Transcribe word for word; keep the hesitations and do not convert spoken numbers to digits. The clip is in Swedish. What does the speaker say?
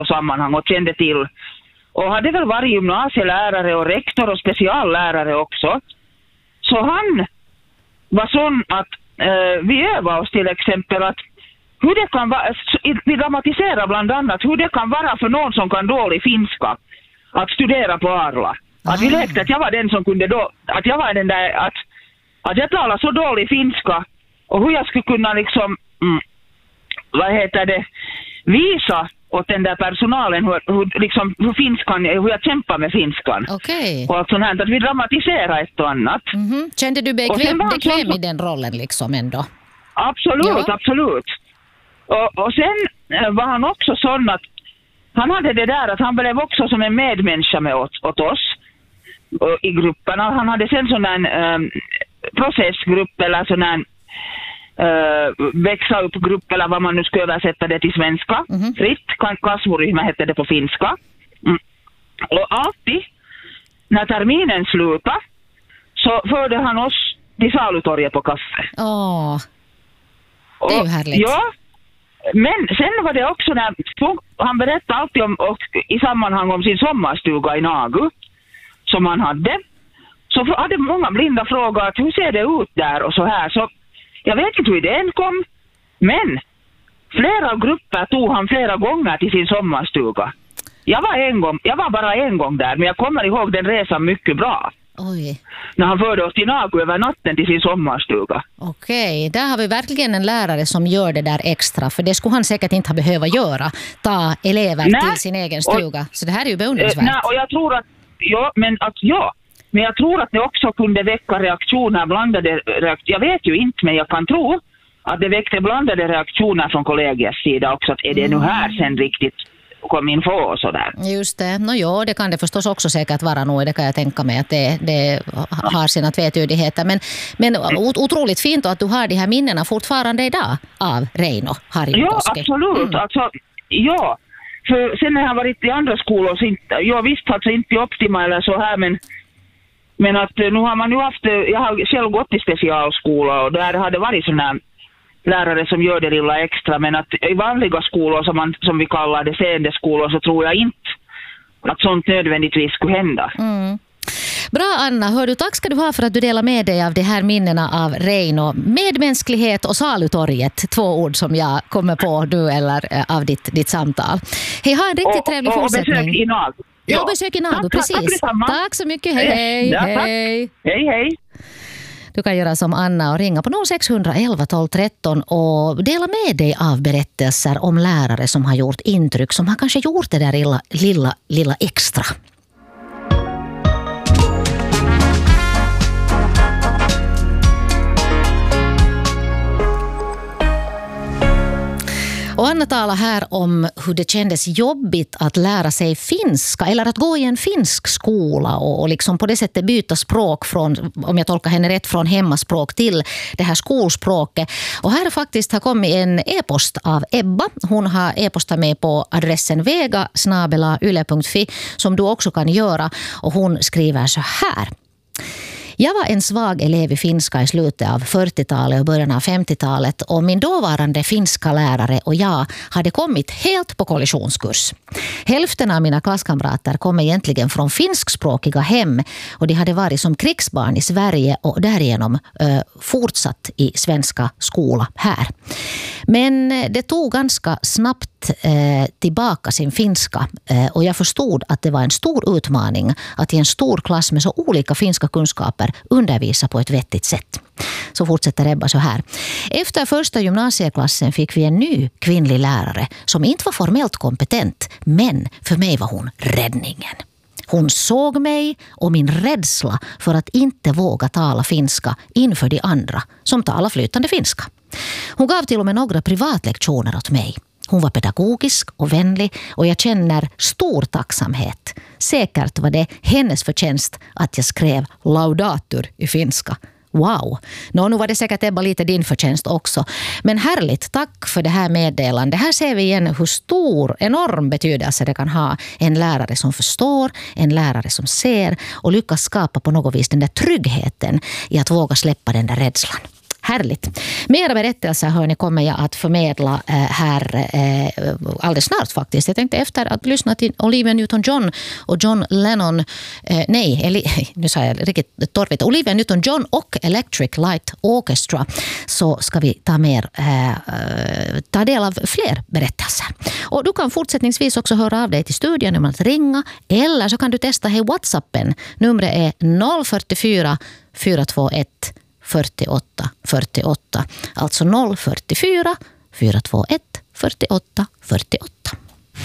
sammanhang och kände till och hade väl varit gymnasielärare och rektor och speciallärare också. Så han var sån att eh, vi övade oss till exempel att hur det kan vara, vi dramatiserar bland annat hur det kan vara för någon som kan dålig finska att studera på Arla. Att vi lekte att jag var den som kunde då, att jag var den där, att, att jag talar så dålig finska och hur jag skulle kunna liksom, mm, vad heter det, visa åt den där personalen hur, hur, liksom, hur, finskan, hur jag kämpar med finskan. Okej. Och sånt här, att vi dramatiserar ett och annat. Mm-hmm. Kände du bekväm, bekväm i den rollen liksom ändå? Absolut, ja. absolut. Och, och sen var han också sån att han hade det där att han blev också som en medmänniska med åt, åt oss och, i grupperna. Han hade sen sån en um, processgrupp eller sån en uh, växa upp grupp eller vad man nu ska översätta det till svenska. Mm-hmm. Fritt, kasvuryhmä hette det på finska. Mm. Och alltid när terminen slutade så förde han oss till salutorget på kaffe. Åh, det är ju härligt. Ja. Men sen var det också när han berättade alltid om, och i sammanhang om sin sommarstuga i Nagu som han hade. Så hade många blinda frågat hur ser det ut där och så här. Så jag vet inte hur idén kom, men flera grupper tog han flera gånger till sin sommarstuga. Jag var, en gång, jag var bara en gång där, men jag kommer ihåg den resan mycket bra. Oj. När han förde oss till Nagu över natten till sin sommarstuga. Okej, där har vi verkligen en lärare som gör det där extra. För det skulle han säkert inte ha behövt göra. Ta elever nej. till sin egen stuga. Och, så det här är ju beundransvärt. Nej, och jag tror att, ja, men att, ja, men jag tror att det också kunde väcka reaktioner, blandade reaktioner. Jag vet ju inte, men jag kan tro att det väckte blandade reaktioner från kollegiets sida också. Att är det nu här sen riktigt kom in få och sådär. Just det. No, jo, det kan det förstås också säkert vara nog. Det kan jag tänka mig att det, det har sina tvetydigheter. Men, men otroligt fint att du har de här minnena fortfarande idag av Reino Harjukoski. Ja, absolut. Mm. Alltså, ja, för sen när jag har varit i andra skolor så inte, jag visste alltså inte optima eller så här, men men att nu har man ju haft, jag har själv gått i specialskola och där har det varit sådana här lärare som gör det lilla extra, men att i vanliga skolor som, man, som vi kallar det seende skolor så tror jag inte att sånt nödvändigtvis skulle hända. Mm. Bra Anna, hör du, tack ska du ha för att du delar med dig av de här minnena av Reino. Medmänsklighet och salutorget, två ord som jag kommer på du eller av ditt, ditt samtal. Hej, ha en riktigt och, trevlig och, fortsättning. Och besök i Nagu. Ja, ja besök i Nagu, precis. Tack, tack, tack så mycket, hej hej. Ja, hej. Hej hej. Du kan göra som Anna och ringa på noll sex ett ett ett tolv tretton och dela med dig av berättelser om lärare som har gjort intryck, som har kanske gjort det där lilla, lilla, lilla extra. Och Anna talar här om hur det kändes jobbigt att lära sig finska eller att gå i en finsk skola och, och liksom på det sättet byta språk från, om jag tolkar henne rätt, från hemmaspråk till det här skolspråket. Och här faktiskt har kommit en e-post av Ebba. Hon har e-postat med på adressen vega snabel-a yle punkt fi som du också kan göra, och hon skriver så här. Jag var en svag elev i finska i slutet av fyrtiotalet och början av femtiotalet och min dåvarande finska lärare och jag hade kommit helt på kollisionskurs. Hälften av mina klasskamrater kom egentligen från finskspråkiga hem och de hade varit som krigsbarn i Sverige och därigenom eh, fortsatt i svenska skola här. Men det tog ganska snabbt eh, tillbaka sin finska eh, och jag förstod att det var en stor utmaning att i en stor klass med så olika finska kunskaper undervisa på ett vettigt sätt. Så fortsätter Ebba så här. Efter första gymnasieklassen fick vi en ny kvinnlig lärare som inte var formellt kompetent, men för mig var hon räddningen. Hon såg mig och min rädsla för att inte våga tala finska inför de andra som talar flytande finska. Hon gav till och med några privatlektioner åt mig. Hon var pedagogisk och vänlig och jag känner stor tacksamhet. Säkert var det hennes förtjänst att jag skrev laudatur i finska. Wow! Nå, nu var det säkert Ebba lite din förtjänst också. Men härligt, tack för det här meddelandet. Här ser vi igen hur stor, enorm betydelse det kan ha en lärare som förstår, en lärare som ser och lyckas skapa på något vis den där tryggheten i att våga släppa den där rädslan. Härligt. Mera berättelser hörni kommer jag att förmedla eh, här eh, alldeles snart faktiskt. Jag tänkte efter att lyssna till Olivia Newton-John och John Lennon, eh, nej, eller, nu sa jag riktigt torvigt, Olivia Newton-John och Electric Light Orchestra, så ska vi ta, mer, eh, ta del av fler berättelser. Och du kan fortsättningsvis också höra av dig till studion genom att ringa, eller så kan du testa här WhatsAppen. Numret är noll fyrtiofyra fyra två ett fyrtioåtta fyrtioåtta, alltså noll fyrtiofyra fyra två ett fyrtioåtta fyrtioåtta.